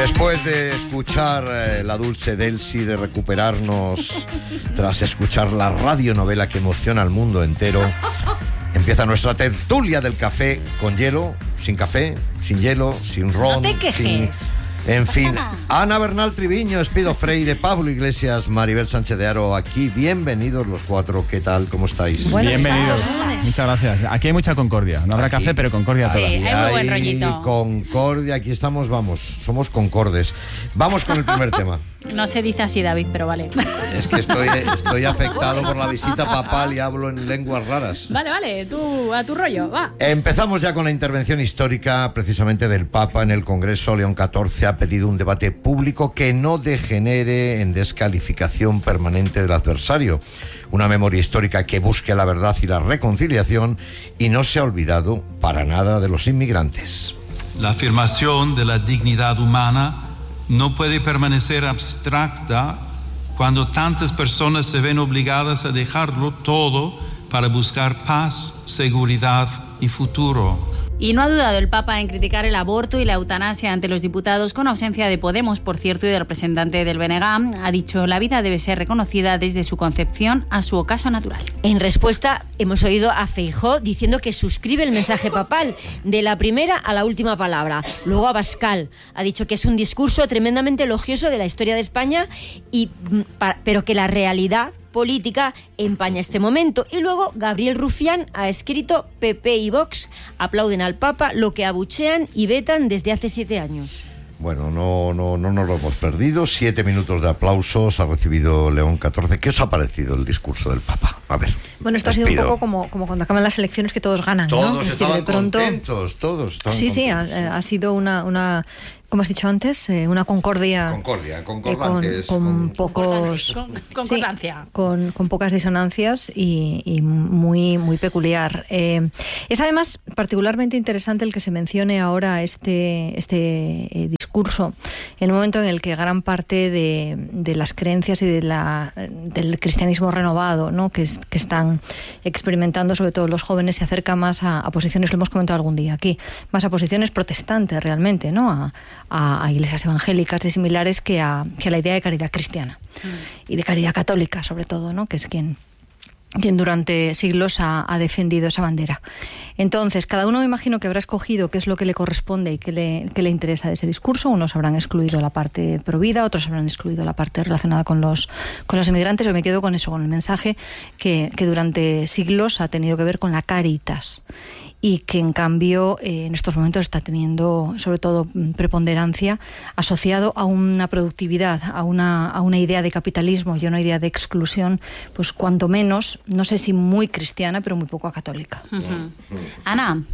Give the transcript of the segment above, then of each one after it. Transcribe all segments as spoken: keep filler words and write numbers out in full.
Después de escuchar eh, la dulce Delsi, de recuperarnos tras escuchar la radionovela que emociona al mundo entero, empieza nuestra tertulia del café con hielo, sin café, sin hielo, sin ron. No te quejes. Sin... En fin, Ana Bernal Triviño, Espido Freire, Pablo Iglesias, Maribel Sánchez de Haro, aquí. Bienvenidos los cuatro. ¿Qué tal? ¿Cómo estáis? Buenos Bienvenidos. Sábados. Muchas gracias. Aquí hay mucha concordia. No habrá aquí café, pero concordia sí, todavía. Es un buen rollito. Concordia, aquí estamos, vamos, somos concordes. Vamos con el primer tema. No se dice así, David, pero vale. Es que estoy, estoy afectado por la visita papal y hablo en lenguas raras. Vale, vale, tú a tu rollo, va. Empezamos ya con la intervención histórica, precisamente del Papa en el Congreso. León catorce ha pedido un debate público que no degenere en descalificación permanente del adversario. Una memoria histórica que busque la verdad y la reconciliación y no se ha olvidado para nada de los inmigrantes. La afirmación de la dignidad humana no puede permanecer abstracta cuando tantas personas se ven obligadas a dejarlo todo para buscar paz, seguridad y futuro. Y no ha dudado el Papa en criticar el aborto y la eutanasia ante los diputados, con ausencia de Podemos, por cierto, y del representante del B N G. Ha dicho: la vida debe ser reconocida desde su concepción a su ocaso natural. En respuesta, hemos oído a Feijóo diciendo que suscribe el mensaje papal, de la primera a la última palabra. Luego Abascal ha dicho que es un discurso tremendamente elogioso de la historia de España, y, pero que la realidad política empaña este momento. Y luego Gabriel Rufián ha escrito: P P y Vox aplauden al Papa lo que abuchean y vetan desde hace siete años. Bueno, no, no, no nos lo hemos perdido. Siete minutos de aplausos ha recibido León catorce. ¿Qué os ha parecido el discurso del Papa? A ver. Bueno, esto ha sido un poco como, como cuando acaban las elecciones, que todos ganan, ¿no? Todos Es estaban decir, de pronto... contentos, todos estaban Sí, contentos. sí, ha, ha sido una... una como has dicho antes, eh, una concordia, concordia concordantes, eh, con, con, con pocos, con, concordancia, sí, con, con pocas disonancias y, y muy muy peculiar. Eh, es además particularmente interesante el que se mencione ahora este este eh, discurso en un momento en el que gran parte de, de las creencias y de la del cristianismo renovado, ¿no?, que, es, que están experimentando, sobre todo los jóvenes, se acerca más a, a posiciones, lo hemos comentado algún día aquí, más a posiciones protestantes realmente, ¿no?, a A, a iglesias evangélicas y similares que a, que a la idea de caridad cristiana mm. y de caridad católica, sobre todo, ¿no?, que es quien, quien durante siglos ha, ha defendido esa bandera. Entonces, cada uno, me imagino, que habrá escogido qué es lo que le corresponde y qué le, qué le interesa de ese discurso. Unos habrán excluido la parte provida, otros habrán excluido la parte relacionada con los, con los inmigrantes. Yo me quedo con eso, con el mensaje que, que durante siglos ha tenido que ver con la caritas, y que en cambio eh, en estos momentos está teniendo sobre todo preponderancia, asociado a una productividad, a una, a una idea de capitalismo y a una idea de exclusión, pues cuanto menos, no sé si muy cristiana, pero muy poco católica. Uh-huh. Ana.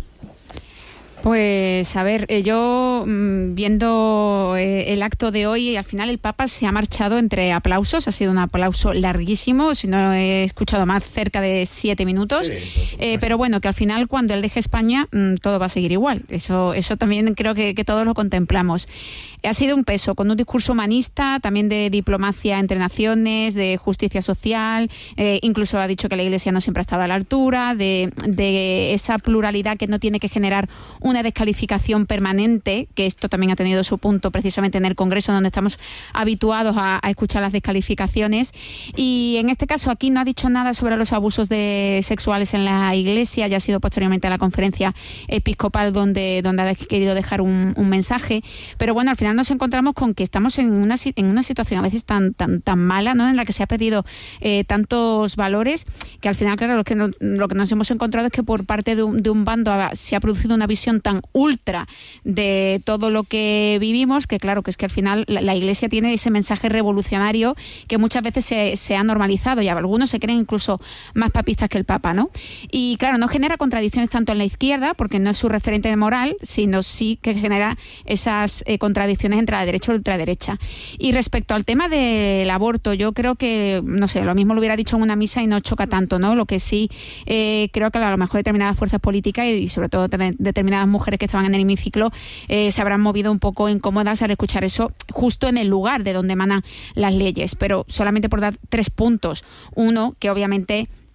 Pues a ver, eh, yo mmm, viendo eh, el acto de hoy, al final el Papa se ha marchado entre aplausos, ha sido un aplauso larguísimo, si no he escuchado más, cerca de siete minutos, sí, eh, pero bueno, que al final cuando él deje España mmm, todo va a seguir igual, eso, eso también creo que, que todos lo contemplamos. Ha sido un peso, con un discurso humanista, también de diplomacia entre naciones, de justicia social, eh, incluso ha dicho que la Iglesia no siempre ha estado a la altura, de, de esa pluralidad que no tiene que generar una descalificación permanente, que esto también ha tenido su punto precisamente en el Congreso, donde estamos habituados a, a escuchar las descalificaciones. Y en este caso aquí no ha dicho nada sobre los abusos de, sexuales en la Iglesia, ya ha sido posteriormente a la conferencia episcopal donde, donde ha querido dejar un, un mensaje, pero bueno, al final nos encontramos con que estamos en una, en una situación a veces tan, tan, tan mala, ¿no?, en la que se ha perdido eh, tantos valores, que al final, claro, lo que, no, lo que nos hemos encontrado es que por parte de un, de un bando se ha producido una visión tan ultra de todo lo que vivimos, que claro, que es que al final la, la Iglesia tiene ese mensaje revolucionario que muchas veces se, se ha normalizado, y algunos se creen incluso más papistas que el Papa, ¿no? Y claro, no genera contradicciones tanto en la izquierda, porque no es su referente de moral, sino sí que genera esas eh, contradicciones entre la derecha y la ultraderecha. Y respecto al tema del aborto, yo creo que, no sé, lo mismo lo hubiera dicho en una misa y no choca tanto, ¿no? Lo que sí eh, creo que a lo mejor determinadas fuerzas políticas y, y sobre todo de, determinadas mujeres que estaban en el hemiciclo eh, se habrán movido un poco incómodas al escuchar eso justo en el lugar de donde emanan las leyes, pero solamente por dar tres puntos. Uno, que obviamente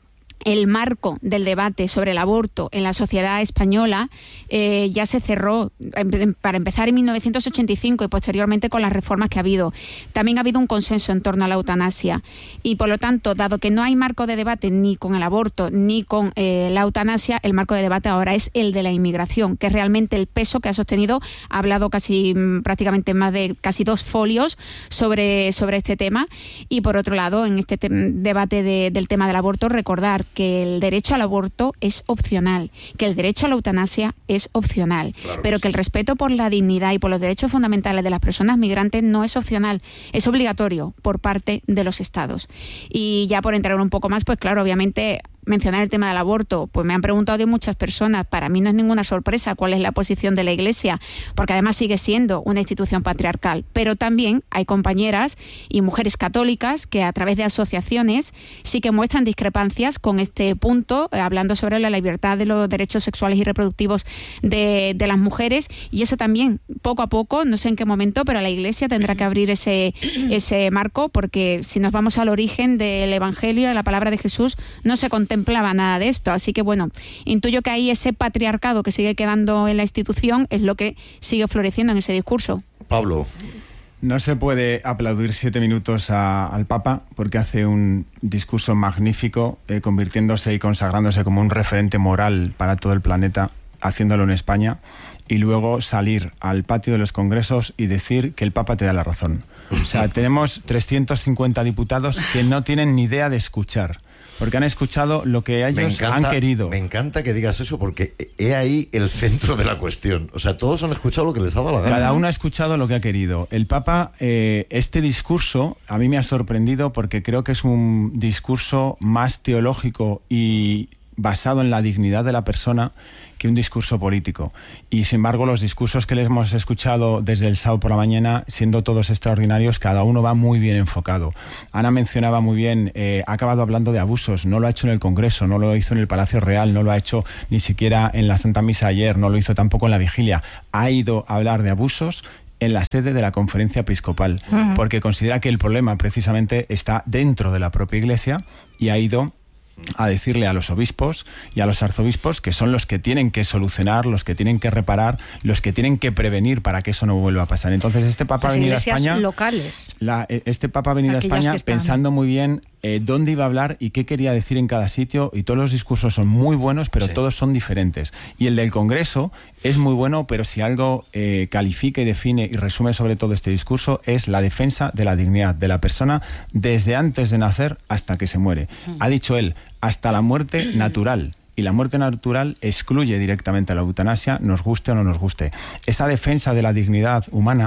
el marco del debate sobre el aborto en la sociedad española eh, ya se cerró, para empezar en mil novecientos ochenta y cinco y posteriormente con las reformas que ha habido. También ha habido un consenso en torno a la eutanasia y, por lo tanto, dado que no hay marco de debate ni con el aborto ni con eh, la eutanasia, el marco de debate ahora es el de la inmigración, que es realmente el peso que ha sostenido. Ha hablado casi prácticamente más de casi dos folios sobre, sobre este tema. Y, por otro lado, en este te- debate de, del tema del aborto, recordar que el derecho al aborto es opcional, que el derecho a la eutanasia es opcional, claro, pero que el respeto por la dignidad y por los derechos fundamentales de las personas migrantes no es opcional, es obligatorio por parte de los Estados. Y ya por entrar un poco más, pues claro, obviamente mencionar el tema del aborto, pues me han preguntado de muchas personas. Para mí no es ninguna sorpresa cuál es la posición de la Iglesia, porque además sigue siendo una institución patriarcal, pero también hay compañeras y mujeres católicas que a través de asociaciones sí que muestran discrepancias con este punto, eh, hablando sobre la libertad de los derechos sexuales y reproductivos de, de las mujeres, y eso también poco a poco, no sé en qué momento, pero la Iglesia tendrá que abrir ese, ese marco, porque si nos vamos al origen del Evangelio, de la palabra de Jesús, no se contempla contemplaba nada de esto, así que bueno, intuyo que ahí ese patriarcado que sigue quedando en la institución es lo que sigue floreciendo en ese discurso. Pablo. No se puede aplaudir siete minutos a, al Papa porque hace un discurso magnífico, eh, convirtiéndose y consagrándose como un referente moral para todo el planeta, haciéndolo en España, y luego salir al patio de los congresos y decir que el Papa te da la razón. O sea, tenemos trescientos cincuenta diputados que no tienen ni idea de escuchar, porque han escuchado lo que ellos encanta, han querido. Me encanta que digas eso, porque he ahí el centro de la cuestión. O sea, todos han escuchado lo que les ha dado la gana. Cada uno ha escuchado lo que ha querido. El Papa, eh, este discurso, a mí me ha sorprendido porque creo que es un discurso más teológico y basado en la dignidad de la persona que un discurso político. Y sin embargo, los discursos que les hemos escuchado desde el sábado por la mañana, siendo todos extraordinarios, cada uno va muy bien enfocado. Ana mencionaba muy bien, eh, ha acabado hablando de abusos, no lo ha hecho en el Congreso, no lo hizo en el Palacio Real, no lo ha hecho ni siquiera en la Santa Misa ayer, no lo hizo tampoco en la Vigilia. Ha ido a hablar de abusos en la sede de la Conferencia Episcopal, uh-huh. porque considera que el problema precisamente está dentro de la propia Iglesia, y ha ido a decirle a los obispos y a los arzobispos que son los que tienen que solucionar, los que tienen que reparar, los que tienen que prevenir para que eso no vuelva a pasar. Entonces este Papa ha venido a España locales. La, este Papa ha venido a España pensando muy bien eh, dónde iba a hablar y qué quería decir en cada sitio, y todos los discursos son muy buenos, pero sí. todos son diferentes. Y el del Congreso es muy bueno, pero si algo eh, califica y define y resume sobre todo este discurso es la defensa de la dignidad de la persona desde antes de nacer hasta que se muere. Ha dicho él, hasta la muerte natural. Y la muerte natural excluye directamente a la eutanasia, nos guste o no nos guste. Esa defensa de la dignidad humana,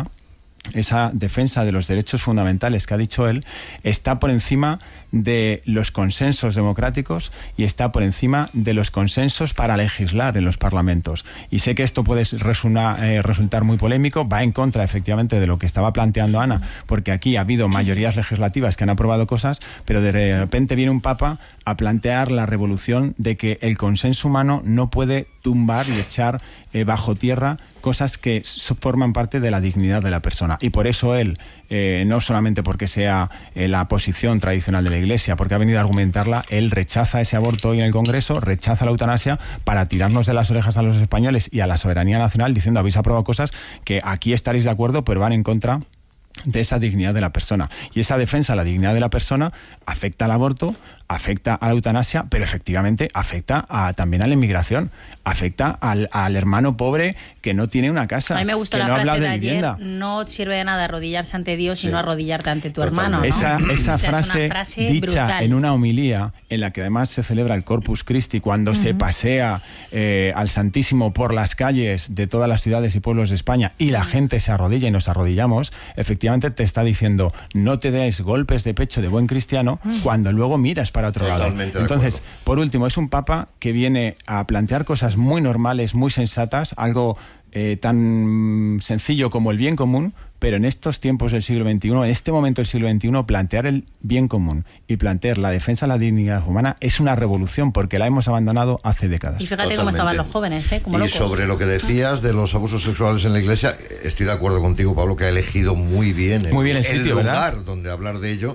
esa defensa de los derechos fundamentales que ha dicho él, está por encima de los consensos democráticos y está por encima de los consensos para legislar en los parlamentos. Y sé que esto puede resuna, eh, resultar muy polémico, va en contra efectivamente de lo que estaba planteando Ana, porque aquí ha habido mayorías legislativas que han aprobado cosas, pero de repente viene un Papa a plantear la revolución de que el consenso humano no puede tumbar y echar eh, bajo tierra cosas que forman parte de la dignidad de la persona. Y por eso él, eh, no solamente porque sea eh, la posición tradicional de la Iglesia, porque ha venido a argumentarla, él rechaza ese aborto hoy en el Congreso, rechaza la eutanasia para tirarnos de las orejas a los españoles y a la soberanía nacional, diciendo habéis aprobado cosas que aquí estaréis de acuerdo, pero van en contra de esa dignidad de la persona. Y esa defensa a la dignidad de la persona afecta al aborto, afecta a la eutanasia, pero efectivamente afecta a, también a la inmigración, afecta al, al hermano pobre que no tiene una casa. A mí me gustó que la no frase habla de, de ayer, vivienda. No sirve de nada arrodillarse ante Dios, sí. sino arrodillarte ante tu Totalmente. hermano, ¿no? Esa, esa o sea, frase, es una frase dicha brutal. en una homilía en la que además se celebra el Corpus Christi, cuando uh-huh. se pasea eh, al Santísimo por las calles de todas las ciudades y pueblos de España y la uh-huh. gente se arrodilla y nos arrodillamos, efectivamente te está diciendo no te des golpes de pecho de buen cristiano uh-huh. cuando luego miras para otro Totalmente lado. Entonces, por último, es un Papa que viene a plantear cosas muy normales, muy sensatas, algo eh, tan sencillo como el bien común, pero en estos tiempos del siglo veintiuno, en este momento del siglo veintiuno, plantear el bien común y plantear la defensa de la dignidad humana es una revolución, porque la hemos abandonado hace décadas. Y fíjate Totalmente. Cómo estaban los jóvenes, ¿eh? Como y locos. Sobre lo que decías de los abusos sexuales en la Iglesia, estoy de acuerdo contigo, Pablo, que ha elegido muy bien el, muy bien el, el sitio, lugar ¿verdad? donde hablar de ello.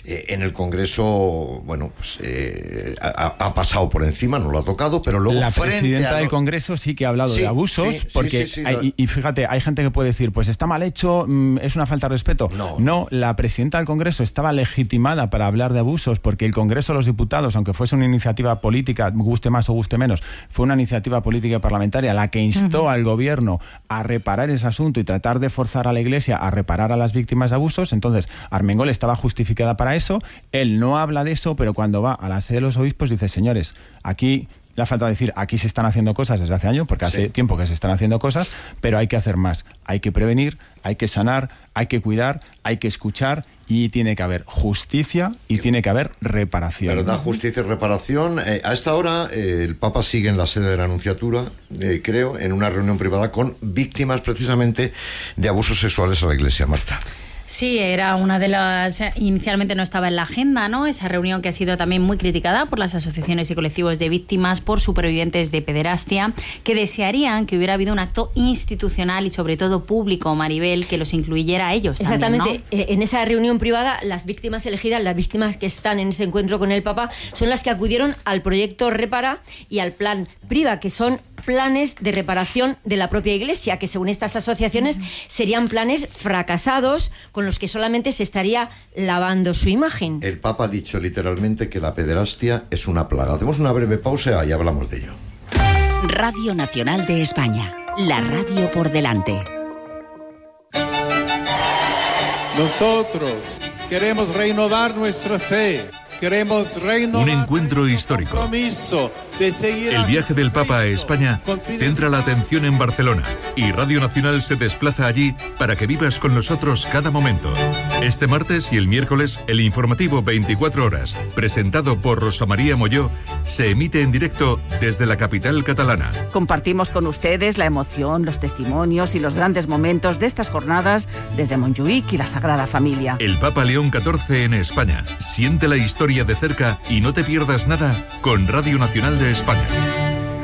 Eh, en el Congreso, bueno, pues eh, ha, ha pasado por encima, no lo ha tocado, pero luego la frente presidenta a lo... del Congreso sí que ha hablado sí, de abusos, sí, porque sí, sí, sí, hay, y, y fíjate, hay gente que puede decir, pues está mal hecho, es una falta de respeto. No, no, la presidenta del Congreso estaba legitimada para hablar de abusos, porque el Congreso de los Diputados, aunque fuese una iniciativa política, guste más o guste menos, fue una iniciativa política y parlamentaria la que instó uh-huh. al gobierno a reparar ese asunto y tratar de forzar a la Iglesia a reparar a las víctimas de abusos. Entonces, Armengol estaba justificada para eso, él no habla de eso, pero cuando va a la sede de los obispos dice, señores, aquí... La falta de decir, aquí se están haciendo cosas desde hace años, porque hace sí. tiempo que se están haciendo cosas, pero hay que hacer más. Hay que prevenir, hay que sanar, hay que cuidar, hay que escuchar y tiene que haber justicia y tiene que haber reparación. Verdad, justicia y reparación. Eh, a esta hora eh, el Papa sigue en la sede de la Anunciatura, eh, creo, en una reunión privada con víctimas precisamente de abusos sexuales a la Iglesia. Marta. Sí, era una de las... Inicialmente no estaba en la agenda, ¿no? Esa reunión que ha sido también muy criticada por las asociaciones y colectivos de víctimas por supervivientes de pederastia, que desearían que hubiera habido un acto institucional y sobre todo público, Maribel, que los incluyera a ellos. Exactamente. También, ¿no? En esa reunión privada, las víctimas elegidas, las víctimas que están en ese encuentro con el Papa, son las que acudieron al proyecto Repara y al plan Priva, que son planes de reparación de la propia Iglesia, que según estas asociaciones serían planes fracasados con los que solamente se estaría lavando su imagen. El Papa ha dicho literalmente que la pederastia es una plaga. Hacemos una breve pausa y hablamos de ello. Radio Nacional de España, la radio por delante. Nosotros queremos renovar nuestra fe. Queremos renovar un encuentro histórico. El viaje del Papa a España centra la atención en Barcelona y Radio Nacional se desplaza allí para que vivas con nosotros cada momento. Este martes y el miércoles, el informativo veinticuatro horas, presentado por Rosa María Molló, se emite en directo desde la capital catalana. Compartimos con ustedes la emoción, los testimonios y los grandes momentos de estas jornadas desde Montjuïc y la Sagrada Familia. El Papa León catorce en España. Siente la historia de cerca y no te pierdas nada con Radio Nacional de España.